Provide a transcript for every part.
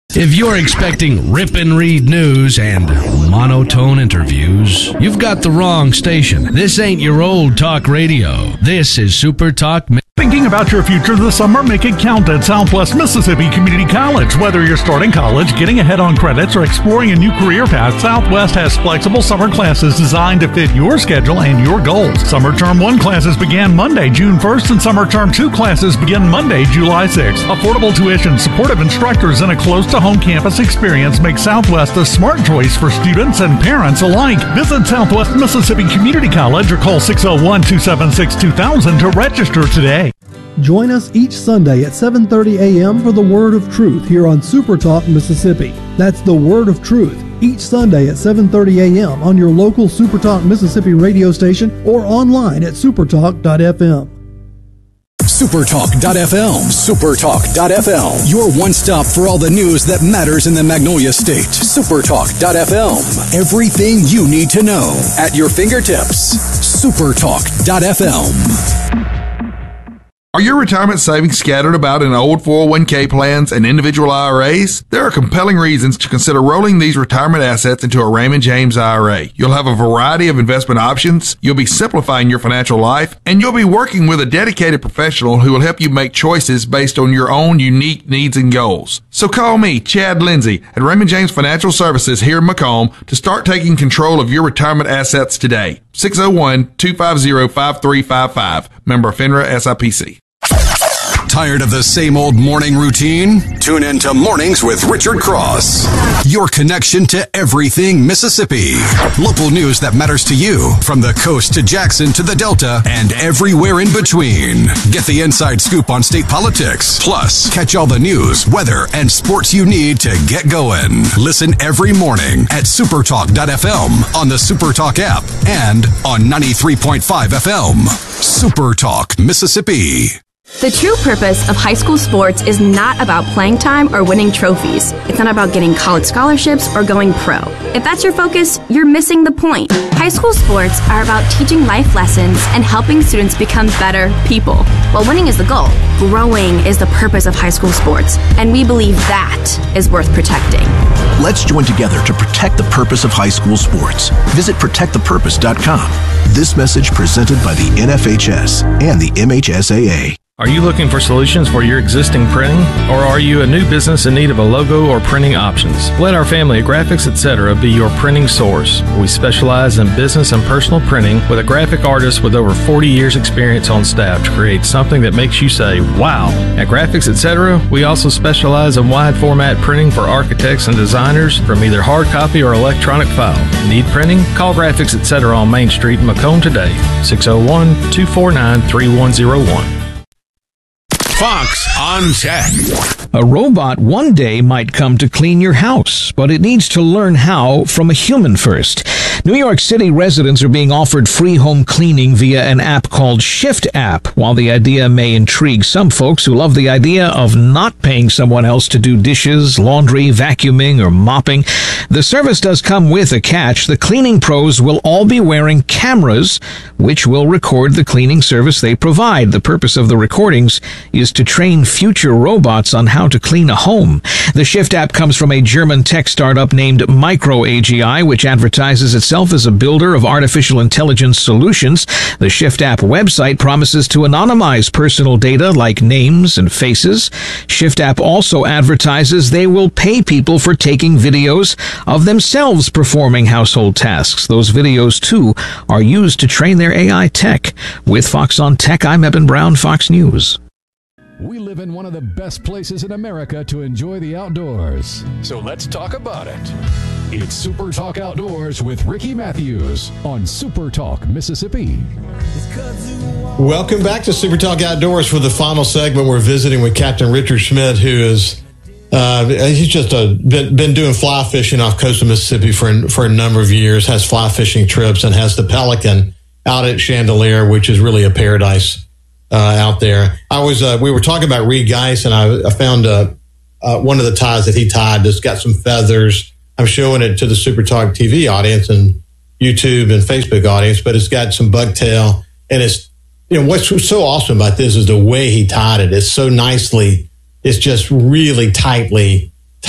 If you're expecting rip and read news and monotone interviews, you've got the wrong station. This ain't your old talk radio. This is Super Talk. Thinking about your future this summer? Make it count at Southwest Mississippi Community College. Whether you're starting college, getting ahead on credits, or exploring a new career path, Southwest has flexible summer classes designed to fit your schedule and your goals. Summer Term 1 classes began Monday, June 1st, and Summer Term 2 classes begin Monday, July 6th. Affordable tuition, supportive instructors, and a close-to-home campus experience make Southwest a smart choice for students and parents alike. Visit Southwest Mississippi Community College or call 601-276-2000 to register today. Join us each Sunday at 7:30 a.m. for the Word of Truth here on Super Talk Mississippi. That's the Word of Truth, each Sunday at 7:30 a.m. on your local Super Talk Mississippi radio station or online at supertalk.fm. Supertalk.fm. Supertalk.fm. Your one stop for all the news that matters in the Magnolia State. Supertalk.fm. Everything you need to know at your fingertips. Supertalk.fm. Are your retirement savings scattered about in old 401k plans and individual IRAs? There are compelling reasons to consider rolling these retirement assets into a Raymond James IRA. You'll have a variety of investment options, you'll be simplifying your financial life, and you'll be working with a dedicated professional who will help you make choices based on your own unique needs and goals. So call me, Chad Lindsay, at Raymond James Financial Services here in Macomb to start taking control of your retirement assets today. 601-250-5355. Member FINRA SIPC. Tired of the same old morning routine? Tune in to Mornings with Richard Cross. Your connection to everything Mississippi. Local news that matters to you, from the coast to Jackson to the Delta and everywhere in between. Get the inside scoop on state politics. Plus, catch all the news, weather, and sports you need to get going. Listen every morning at supertalk.fm, on the Supertalk app, and on 93.5 FM. Supertalk, Mississippi. The true purpose of high school sports is not about playing time or winning trophies. It's not about getting college scholarships or going pro. If that's your focus, you're missing the point. High school sports are about teaching life lessons and helping students become better people. While winning is the goal, growing is the purpose of high school sports, and we believe that is worth protecting. Let's join together to protect the purpose of high school sports. Visit protectthepurpose.com. This message presented by the NFHS and the MHSAA. Are you looking for solutions for your existing printing? Or are you a new business in need of a logo or printing options? Let our family at Graphics Etc. be your printing source. We specialize in business and personal printing with a graphic artist with over 40 years experience on staff to create something that makes you say, wow. At Graphics Etc., we also specialize in wide format printing for architects and designers from either hard copy or electronic file. Need printing? Call Graphics Etc. on Main Street in Macomb today. 601-249-3101. Fox on Tech. A robot one day might come to clean your house, but it needs to learn how from a human first. New York City residents are being offered free home cleaning via an app called Shift App. While the idea may intrigue some folks who love the idea of not paying someone else to do dishes, laundry, vacuuming, or mopping, the service does come with a catch. The cleaning pros will all be wearing cameras, which will record the cleaning service they provide. The purpose of the recordings is to train future robots on how to clean a home. The Shift App comes from a German tech startup named MicroAGI, which advertises itself as a builder of artificial intelligence solutions. The Shift App website promises to anonymize personal data like names and faces. Shift App also advertises they will pay people for taking videos of themselves performing household tasks. Those videos, too, are used to train their AI tech. With Fox on Tech, I'm Eben Brown, Fox News. We live in one of the best places in America to enjoy the outdoors. So let's talk about it. It's Super Talk Outdoors with Ricky Matthews on Super Talk Mississippi. Welcome back to Super Talk Outdoors for the final segment. We're visiting with Captain Richard Schmidt, who is he's just been doing fly fishing off coast of Mississippi for a number of years, has fly fishing trips, and has the Pelican out at Chandelier, which is really a paradise out there. We were talking about Reed Geis, and I found one of the ties that he tied that's got some feathers. I'm showing it to the Super Talk TV audience and YouTube and Facebook audience, but it's got some bugtail, and it's, what's so awesome about this is the way he tied it. It's so nicely. It's just really tightly tied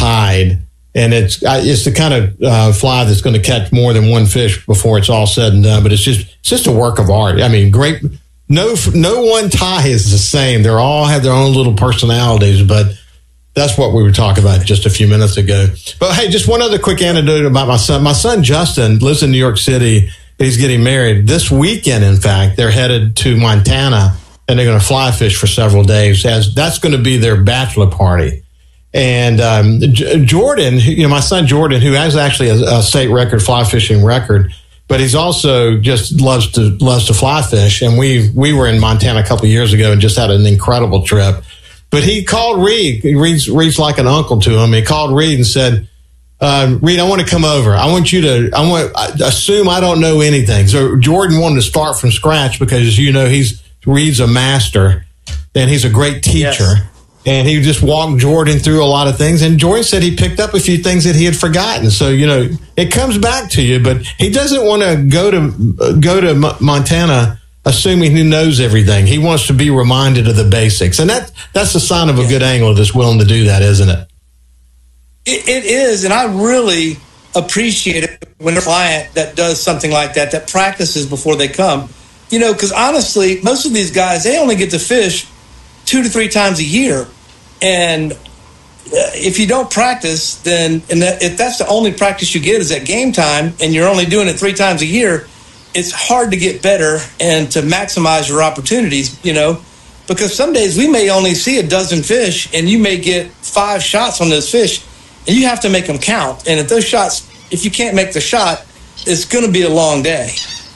tide. And it's the kind of fly that's going to catch more than one fish before it's all said and done. But it's just a work of art. I mean, great. No one tie is the same. They all have their own little personalities, but that's what we were talking about just a few minutes ago. But hey, just one other quick anecdote about my son. My son Justin lives in New York City. He's getting married this weekend. In fact, they're headed to Montana and they're going to fly fish for several days. As that's going to be their bachelor party. And Jordan, my son Jordan, who has actually a state record fly fishing record, but he's also just loves to fly fish. And we were in Montana a couple of years ago and just had an incredible trip. But he called Reed. Reed's like an uncle to him. He called Reed and said, Reed, I want to come over. I assume I don't know anything. So Jordan wanted to start from scratch because, Reed's a master and he's a great teacher. Yes. And he just walked Jordan through a lot of things. And Jordan said he picked up a few things that he had forgotten. So, it comes back to you, but he doesn't want to go to Montana assuming he knows everything. He wants to be reminded of the basics. And that's the sign of a good angler that's willing to do that, isn't it? It is. And I really appreciate it when a client that does something like that practices before they come. Because honestly, most of these guys, they only get to fish 2 to 3 times a year. And if you don't practice, then if that's the only practice you get is at game time and you're only doing it 3 times a year, it's hard to get better and to maximize your opportunities, because some days we may only see a dozen fish and you may get 5 shots on those fish and you have to make them count. And if you can't make the shot, it's going to be a long day.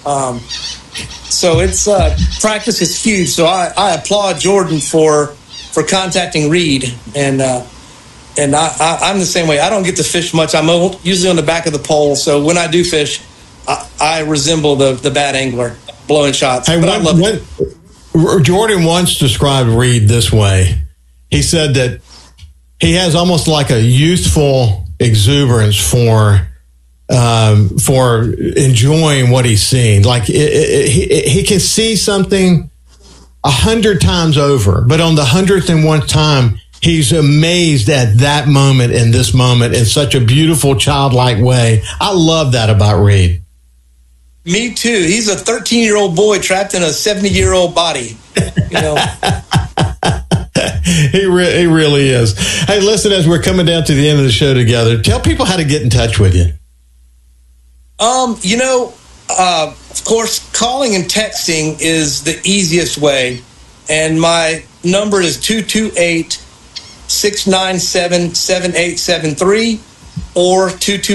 So it's practice is huge. So I applaud Jordan for contacting Reed, and I'm the same way. I don't get to fish much. I'm usually on the back of the pole. So when I do fish, I resemble the bad angler, blowing shots. Hey, but I love it. Jordan once described Reed this way. He said that he has almost like a youthful exuberance for enjoying what he's seeing. Like he can see something 100 times over, but on the 101st time, he's amazed at that moment in this moment in such a beautiful, childlike way. I love that about Reed. Me too. He's a 13-year-old boy trapped in a 70-year-old body. He really is. Hey, listen, as we're coming down to the end of the show together, tell people how to get in touch with you. Of course, calling and texting is the easiest way. And my number is 228-697-7873 or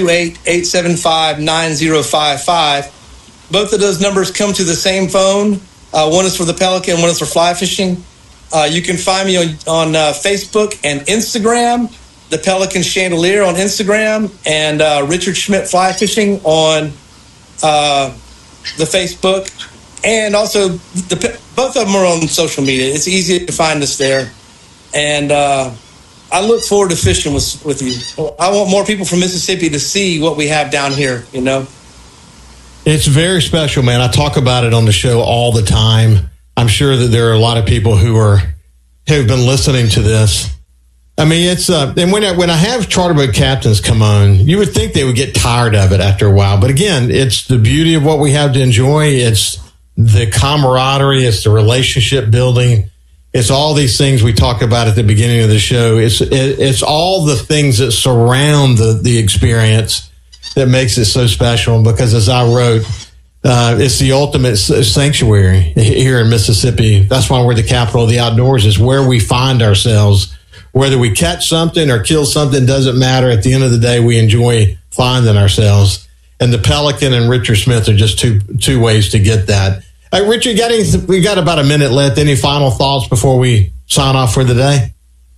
228-875-9055. Both of those numbers come to the same phone. One is for the Pelican, one is for fly fishing. You can find me on Facebook and Instagram, the Pelican Chandelier on Instagram, and Richard Schmidt Fly Fishing on the Facebook. And also, both of them are on social media. It's easy to find us there. And I look forward to fishing with you. I want more people from Mississippi to see what we have down here, It's very special, man. I talk about it on the show all the time. I'm sure that there are a lot of people who have been listening to this. I mean, it's and when I have charter boat captains come on, you would think they would get tired of it after a while. But again, it's the beauty of what we have to enjoy. It's the camaraderie. It's the relationship building. It's all these things we talk about at the beginning of the show. It's all the things that surround the experience that makes it so special. Because as I wrote, it's the ultimate sanctuary here in Mississippi. That's why we're the capital of the outdoors. Is where we find ourselves. Whether we catch something or kill something doesn't matter. At the end of the day, we enjoy finding ourselves. And the Pelican and Richard Smith are just two ways to get that. Hey, Richard, we got about a minute left. Any final thoughts before we sign off for the day?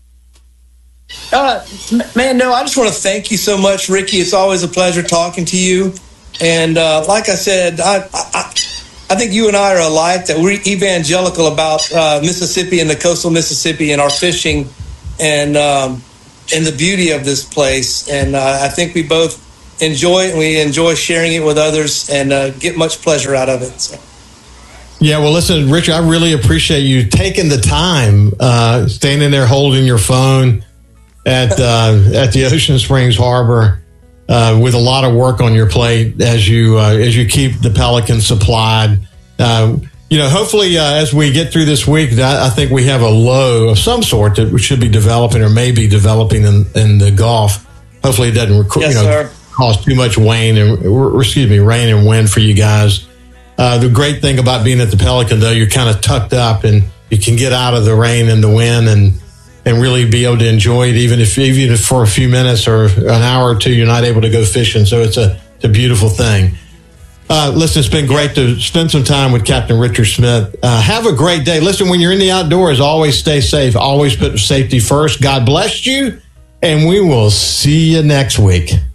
Man, no, I just want to thank you so much, Ricky. It's always a pleasure talking to you. And like I said, I think you and I are alike, that we're evangelical about Mississippi and the coastal Mississippi and our fishing and the beauty of this place. And I think we both enjoy it, and we enjoy sharing it with others and get much pleasure out of it. So. Yeah, well, listen, Richard, I really appreciate you taking the time, standing there holding your phone, at the Ocean Springs Harbor with a lot of work on your plate as you keep the Pelicans supplied. Hopefully as we get through this week, I think we have a low of some sort that we should be developing or may be developing in the Gulf. Hopefully it doesn't cause too much rain and wind for you guys. The great thing about being at the Pelican, though, you're kind of tucked up and you can get out of the rain and the wind and really be able to enjoy it, even if for a few minutes or an hour or two you're not able to go fishing. So it's a beautiful thing. Listen, it's been great to spend some time with Captain Richard Smith. Have a great day. Listen, when you're in the outdoors, always stay safe. Always put safety first. God bless you, and we will see you next week.